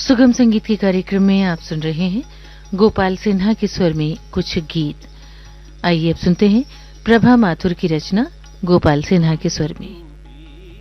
सुगम संगीत के कार्यक्रम में आप सुन रहे हैं गोपाल सिन्हा के स्वर में कुछ गीत। आइए अब सुनते हैं प्रभा माथुर की रचना गोपाल सिन्हा के स्वर में।